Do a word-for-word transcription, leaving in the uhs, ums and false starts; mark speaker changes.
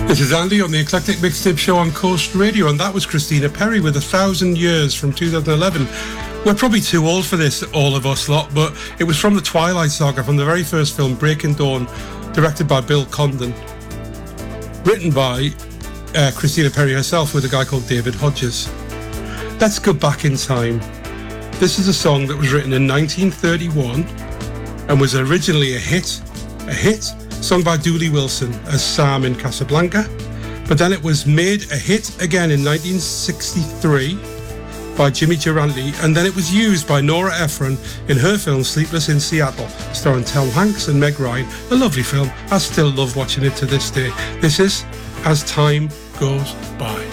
Speaker 1: This is Andy on the Eclectic Mixtape Show on Coast Radio, and that was Christina Perri with A Thousand Years from two thousand eleven. We're probably too old for this, all of us lot, but it was from the Twilight Saga, from the very first film, Breaking Dawn, directed by Bill Condon, written by uh, Christina Perri herself with a guy called David Hodges. Let's go back in time. This is a song that was written in nineteen thirty-one and was originally a hit, a hit sung by Dooley Wilson as Sam in Casablanca, but then it was made a hit again in nineteen sixty-three by Jimmy Durante, and then it was used by Nora Ephron in her film Sleepless in Seattle, starring Tom Hanks and Meg Ryan. A lovely film. I still love watching it to this day. This is As Time Goes By.